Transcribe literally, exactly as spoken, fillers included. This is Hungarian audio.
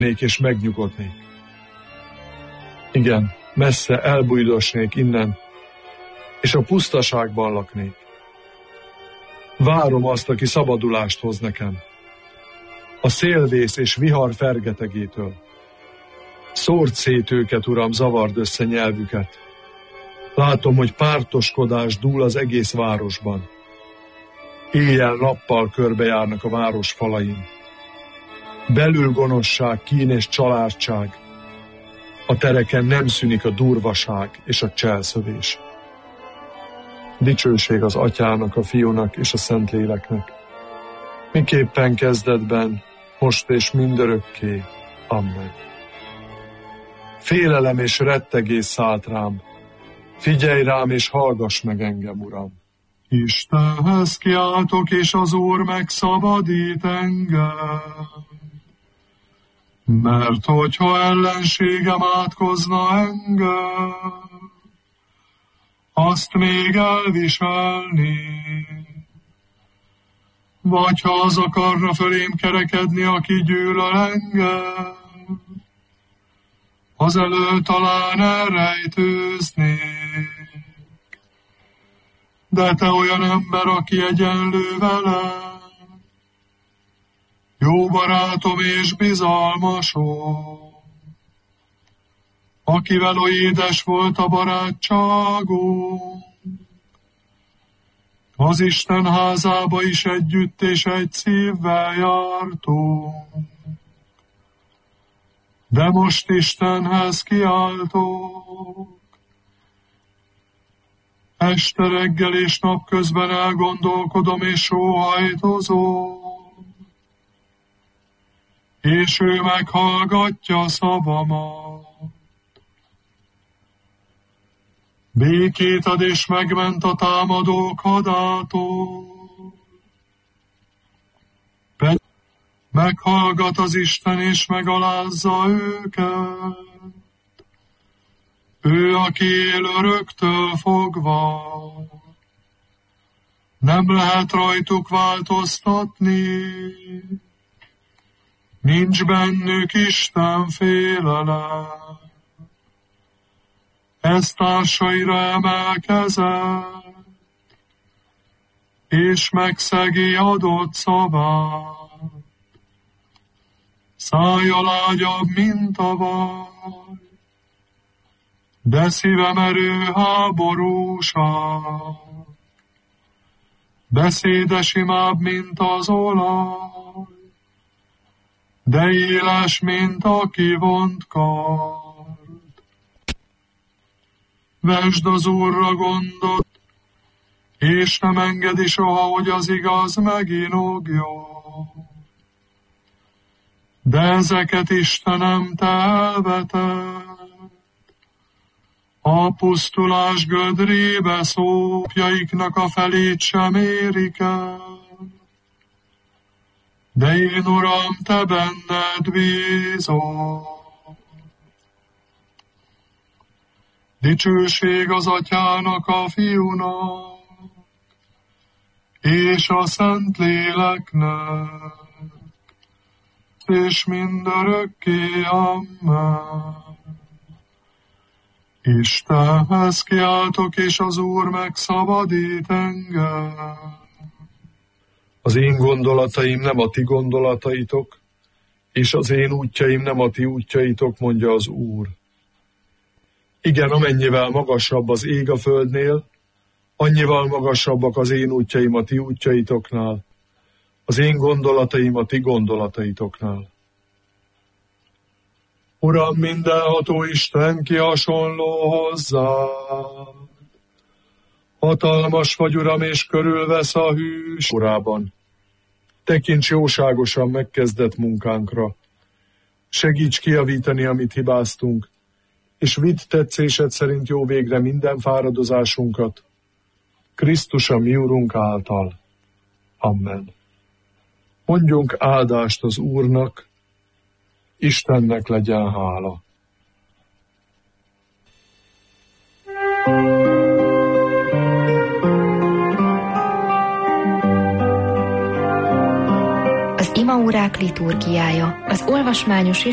és megnyugodnék. Igen, messze elbújdosnék innen, és a pusztaságban laknék. Várom azt, aki szabadulást hoz nekem. A szélvész és vihar fergetegétől. Szórt szét őket, Uram, zavard össze nyelvüket. Látom, hogy pártoskodás dúl az egész városban. Éjjel-nappal körbejárnak a város falain. Belül gonoszság, kín és családság. A tereken nem szűnik a durvaság és a cselszövés. Dicsőség az Atyának, a Fiúnak és a Szentléleknek. Miképpen kezdetben, most és mindörökké. Amen. Félelem és rettegés szállt rám. Figyelj rám és hallgass meg engem, Uram. Istenhez kiáltok, és az Úr megszabadít engem. Mert hogyha ellenségem átkozna engem, azt még elviselni. Vagy ha az akarna fölém kerekedni, aki gyűlöl engem, azelő talán elrejtőznék. De te olyan ember, aki egyenlő velem, jó barátom és bizalmasom, akivel oly édes volt a barátságunk, az Isten házába is együtt és egy szívvel jártunk. De most Istenhez kiáltok. Este reggel és napközben elgondolkodom és sóhajtozom, és ő meghallgatja szavamat. Békét ad és megment a támadók hadától. Meghallgat az Isten és megalázza őket. Ő, aki él öröktől fogva, nem lehet rajtuk változtatni. Nincs bennük Isten félelem. Ez társaira emelkezett, és megszegi adott szavát. Szája lágyabb, mint a vaj, de szívem erő háborúság. Beszéde simább, mint az olaj, de éles, mint a kivont kard. Vesd az Úrra gondot, és nem engedi soha, hogy az igaz meginogjon. De ezeket Istenem te elveted, a pusztulás gödrébe szópjaiknak a felét sem érik el. De én, Uram, te benned bízom. Dicsőség az Atyának, a Fiúnak, és a Szentléleknek, és mindörökké. Amen. Istenhez kiáltok, és az Úr megszabadít engem. Az én gondolataim nem a ti gondolataitok, és az én útjaim nem a ti útjaitok, mondja az Úr. Igen, amennyivel magasabb az ég a földnél, annyival magasabbak az én útjaim a ti útjaitoknál, az én gondolataim a ti gondolataitoknál. Uram, mindenható Isten, ki hasonló hozzá. Hatalmas vagy, Uram, és körülvesz a hűs urában. Tekints jóságosan megkezdett munkánkra. Segíts kijavítani, amit hibáztunk, és vidd tetszésed szerint jó végre minden fáradozásunkat. Krisztus a mi Urunk által. Amen. Mondjunk áldást az Úrnak, Istennek legyen hála. Az imaórák liturgiája, az olvasmányos és